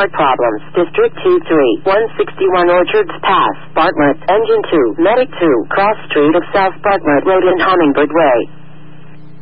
Start problems. District T3, 161 Orchards Pass, Bartlett, Engine 2, Medic 2, Cross Street of South Bartlett Road in Hummingbird Way.